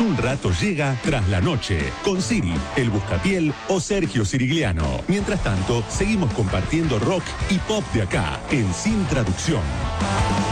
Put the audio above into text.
un rato llega Tras la Noche, con Siri, El Buscapiel o Sergio Sirigliano. Mientras tanto, seguimos compartiendo rock y pop de acá, en Sin Traducción.